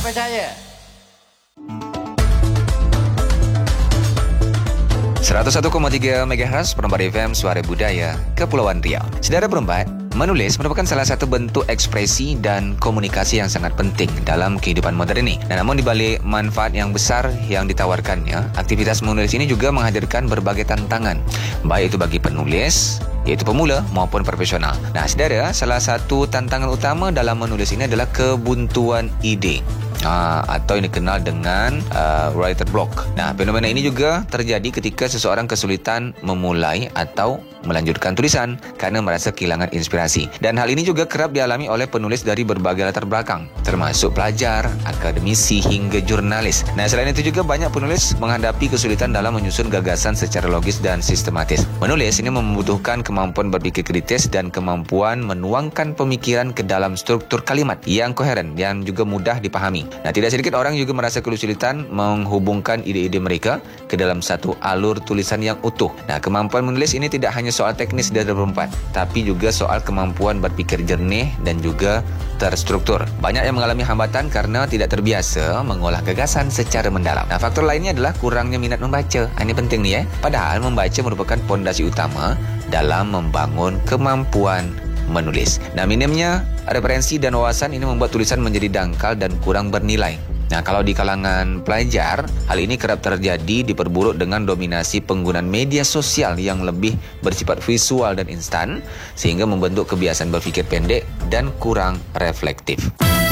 percaya. 101,3 MHz Perempat FM Suara Budaya Kepulauan Riau. Saudara Perempat, menulis merupakan salah satu bentuk ekspresi dan komunikasi yang sangat penting dalam kehidupan moden ini. Dan namun dibalik manfaat yang besar yang ditawarkannya, aktivitas menulis ini juga menghadirkan berbagai tantangan, baik itu bagi penulis, iaitu pemula maupun profesional. Nah, saudara, salah satu tantangan utama dalam menulis ini adalah kebuntuan ide. Atau yang dikenal dengan writer block. Nah, fenomena ini juga terjadi ketika seseorang kesulitan memulai atau melanjutkan tulisan karena merasa kehilangan inspirasi. Dan hal ini juga kerap dialami oleh penulis dari berbagai latar belakang, termasuk pelajar, akademisi hingga jurnalis. Nah, selain itu juga banyak penulis menghadapi kesulitan dalam menyusun gagasan secara logis dan sistematis. Menulis ini membutuhkan kemampuan berpikir kritis dan kemampuan menuangkan pemikiran ke dalam struktur kalimat yang koheren dan juga mudah dipahami. Nah, tidak sedikit orang juga merasa kesulitan menghubungkan ide-ide mereka ke dalam satu alur tulisan yang utuh. Nah, kemampuan menulis ini tidak hanya soal teknis dari Perempat, tapi juga soal kemampuan berpikir jernih dan juga terstruktur. Banyak yang mengalami hambatan karena tidak terbiasa mengolah gagasan secara mendalam. Nah, faktor lainnya adalah kurangnya minat membaca. Ini penting nih ya. Padahal membaca merupakan fondasi utama dalam membangun kemampuan menulis. Nah, minimnya referensi dan wawasan ini membuat tulisan menjadi dangkal dan kurang bernilai. Nah, kalau di kalangan pelajar, hal ini kerap terjadi diperburuk dengan dominasi penggunaan media sosial yang lebih bersifat visual dan instan, sehingga membentuk kebiasaan berpikir pendek dan kurang reflektif.